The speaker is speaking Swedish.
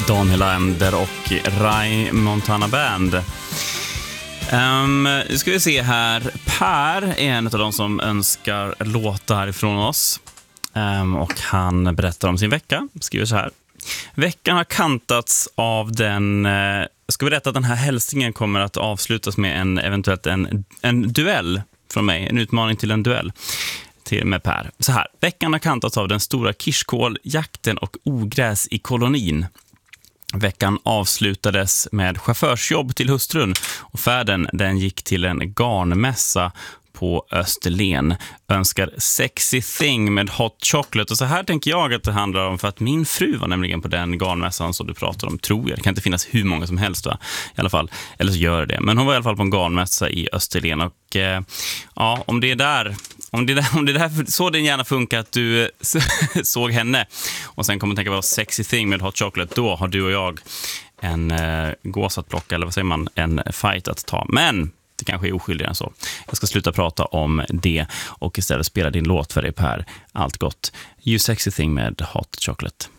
Daniel Lander och Rai Montana Band. Nu ska vi se här. Per är en av de som önskar låtar ifrån oss. Och han berättar om sin vecka. Skriver så här. Veckan har kantats av den... ska vi berätta att den här hälsningen kommer att avslutas med eventuellt en duell från mig. En utmaning till en duell med Per. Så här. Veckan har kantats av den stora kirskål, jakten och ogräs i kolonin. Veckan avslutades med chaufförsjobb till hustrun och färden den gick till en garnmässa på Österlen. Önskar Sexy Thing med Hot Chocolate. Och så här tänker jag att det handlar om, för att min fru var nämligen på den garnmässan som du pratar om, tror jag. Det kan inte finnas hur många som helst, va? I alla fall. Eller så gör det. Men hon var i alla fall på en garnmässa i Österlen. Och ja, om det är där så den gärna funkar att du såg henne och sen kommer tänka på Sexy Thing med Hot Chocolate, då har du och jag en gås att plocka, eller vad säger man, en fight att ta. Men det kanske är oskyldigare än så. Jag ska sluta prata om det och istället spela din låt för dig, Per. Allt gott. You Sexy Thing med Hot Chocolate.